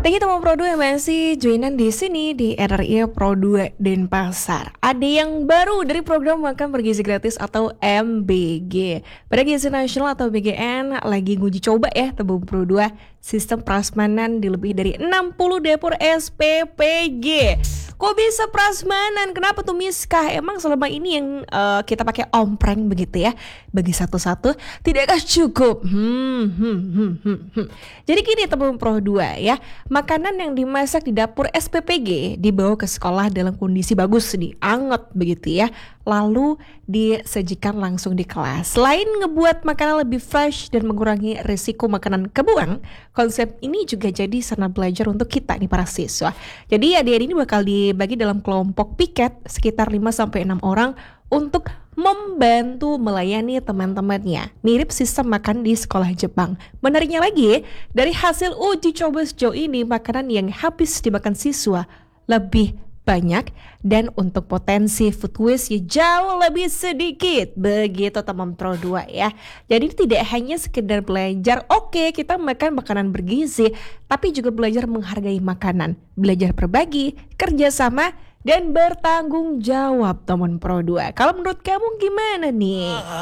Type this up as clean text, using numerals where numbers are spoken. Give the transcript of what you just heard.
Thank you teman Pro 2 yang masih joinan di sini di RRI Pro 2 Denpasar. Ada yang baru dari program makan bergizi gratis atau MBG. Pada Gizi Nasional atau BGN lagi nguji coba ya teman Pro 2 sistem prasmanan di lebih dari 60 dapur SPPG. Kok bisa prasmanan? Kenapa tuh Miskah? Emang selama ini yang kita pakai ompreng begitu ya, bagi satu-satu tidakkah cukup? Jadi gini teman Pro 2 ya, makanan yang dimasak di dapur SPPG dibawa ke sekolah dalam kondisi bagus, dianget begitu ya, lalu disajikan langsung di kelas. Selain ngebuat makanan lebih fresh dan mengurangi risiko makanan kebuang, konsep ini juga jadi sarana belajar untuk kita nih para siswa. Jadi adik-adik ini bakal dibagi dalam kelompok piket sekitar 5-6 orang untuk membantu melayani teman-temannya. Mirip sistem makan di sekolah Jepang. Menariknya lagi, dari hasil uji coba sejauh ini, makanan yang habis dimakan siswa lebih banyak dan untuk potensi food waste ya jauh lebih sedikit. Begitu teman Pro 2 ya. Jadi tidak hanya sekedar belajar, oke, kita makan makanan bergizi, tapi juga belajar menghargai makanan, belajar berbagi, kerjasama dan bertanggung jawab teman Pro 2. Kalau menurut kamu gimana nih?